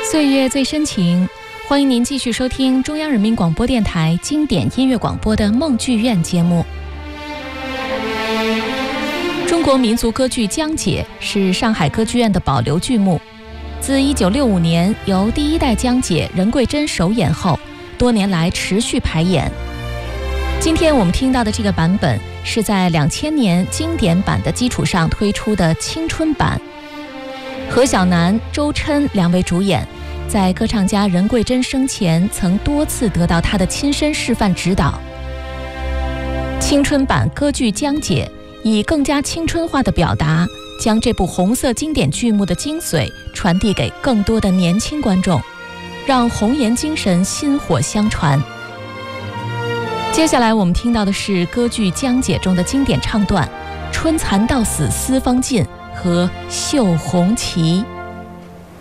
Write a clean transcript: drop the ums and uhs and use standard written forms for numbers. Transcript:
岁月最深情，欢迎您继续收听中央人民广播电台经典音乐广播的梦剧院节目。中国民族歌剧《江姐》是上海歌剧院的保留剧目，自1965年由第一代江姐任桂珍首演后，多年来持续排演。今天我们听到的这个版本是在2000年经典版的基础上推出的青春版，何小楠、周琛两位主演，在歌唱家任桂珍生前曾多次得到她的亲身示范指导。青春版歌剧《江姐》以更加青春化的表达，将这部红色经典剧目的精髓传递给更多的年轻观众，让红颜精神薪火相传。接下来我们听到的是歌剧《江姐》中的经典唱段《春蚕到死丝方尽》和《绣红旗》。